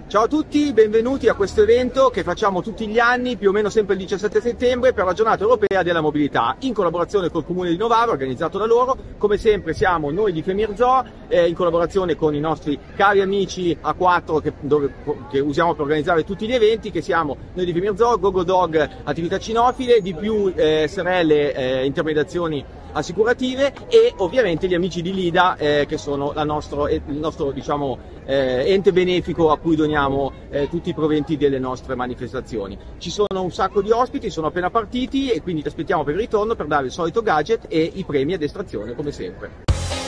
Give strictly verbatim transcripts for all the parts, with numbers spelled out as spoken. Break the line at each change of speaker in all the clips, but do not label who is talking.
Ciao a tutti, benvenuti a questo evento che facciamo tutti gli anni, più o meno sempre il diciassette settembre, per la giornata europea della mobilità, in collaborazione col Comune di Novara, organizzato da loro. Come sempre siamo noi di Femirzo, eh, in collaborazione con i nostri cari amici A quattro che, dove, che usiamo per organizzare tutti gli eventi, che siamo noi di Femirzo, GoGoDog attività cinofile, di più eh, S R L eh, intermediazioni assicurative e ovviamente gli amici di Lida eh, che sono la nostro, il nostro diciamo, eh, ente benefico a cui doniamo eh, tutti i proventi delle nostre manifestazioni. Ci sono un sacco di ospiti, sono appena partiti e quindi ti aspettiamo per il ritorno per dare il solito gadget e i premi ad estrazione come sempre.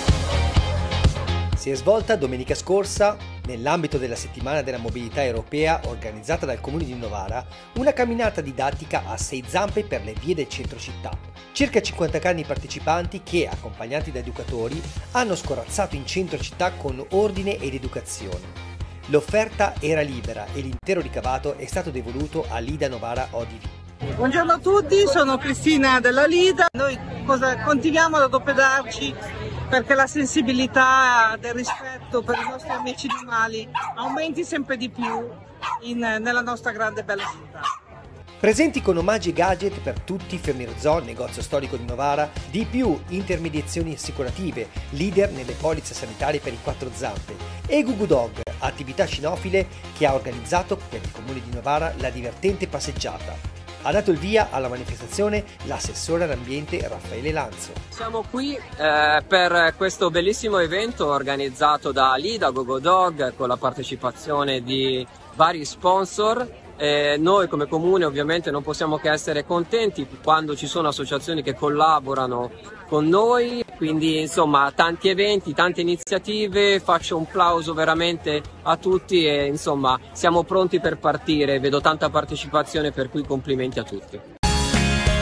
Si è svolta domenica scorsa, nell'ambito della settimana della mobilità europea organizzata dal Comune di Novara, una camminata didattica a sei zampe per le vie del centro città. Circa cinquanta carni partecipanti che, accompagnati da educatori, hanno scorazzato in centro città con ordine ed educazione. L'offerta era libera e l'intero ricavato è stato devoluto a Lida Novara O D V.
Buongiorno a tutti, sono Cristina della Lida. Noi cosa, continuiamo ad adoperarci perché la sensibilità del rispetto per i nostri amici animali aumenti sempre di più in, nella nostra grande e bella città.
Presenti con omaggi e gadget per tutti Femirzo, negozio storico di Novara, di più intermediazioni assicurative, leader nelle polizze sanitarie per i quattro zampe, e GoGoDog, attività cinofile che ha organizzato per il Comune di Novara la divertente passeggiata. Ha dato il via alla manifestazione l'assessore all'ambiente Raffaele Lanzo.
Siamo qui eh, per questo bellissimo evento organizzato da Lida, GoGoDog, con la partecipazione di vari sponsor. Eh, noi come comune ovviamente non possiamo che essere contenti quando ci sono associazioni che collaborano con noi, quindi insomma tanti eventi, tante iniziative, faccio un plauso veramente a tutti e insomma siamo pronti per partire, vedo tanta partecipazione per cui complimenti a tutti.